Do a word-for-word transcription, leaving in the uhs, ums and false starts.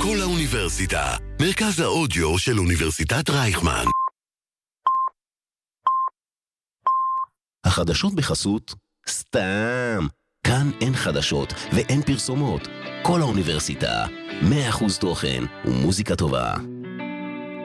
כל האוניברסיטה, מרכז האודיו של אוניברסיטת רייכמן. החדשות בחסות סתם. כאן אין חדשות ואין פרסומות. כל האוניברסיטה, מאה אחוז תוכן ומוזיקה טובה.